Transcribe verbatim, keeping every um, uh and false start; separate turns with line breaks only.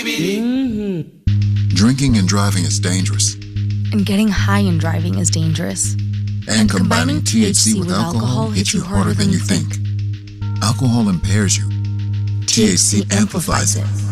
Mm-hmm.
Drinking and driving is dangerous.
And getting high and driving is dangerous.
And, and combining T H C with, with alcohol hits you harder than you think. think. Alcohol impairs you. T H C amplifies it.